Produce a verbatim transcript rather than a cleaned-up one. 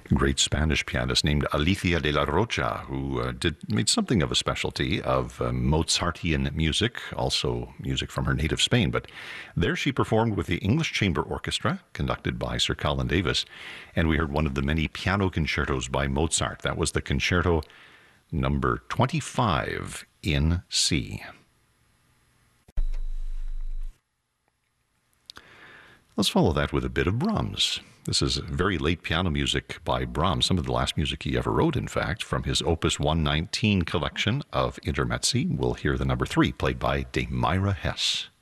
great Spanish pianist named Alicia de la Rocha, who uh, did made something of a specialty of uh, Mozartian music, also music from her native Spain. But there she performed with the English Chamber Orchestra, conducted by Sir Colin Davis, and we heard one of the many piano concertos by Mozart. That was the concerto number twenty-five in C. Let's follow that with a bit of Brahms. This is very late piano music by Brahms, some of the last music he ever wrote, in fact, from his Opus one nineteen collection of Intermezzi. We'll hear the number three, played by Dame Myra Hess.